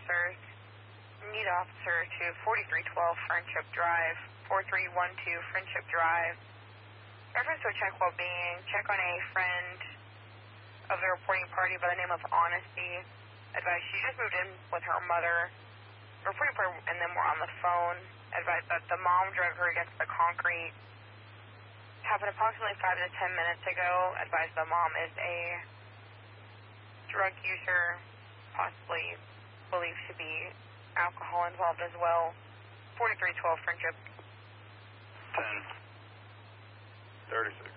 officers. Need officer to 4312 Friendship Drive, 4312 Friendship Drive. Reference to a check well-being. Check on a friend of the reporting party by the name of Honesty. Advised she just moved in with her mother. Reporting party and them were on the phone. Advised that the mom drove her against the concrete. Happened approximately 5 to 10 minutes ago. Advised the mom is a drug user, possibly believed to be alcohol involved as well. 4312 Friendship. 10. 36.